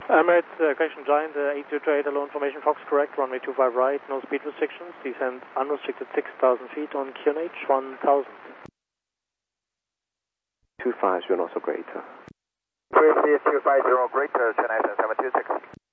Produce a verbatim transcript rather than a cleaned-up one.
Emirates, uh, Question Giant, uh, eight two two eight, hello, information Fox, correct, runway two five right, no speed restrictions, descend unrestricted six thousand feet on Q N H one thousand. two five zero, also greater. three C two five zero, greater, Chennai seven two six.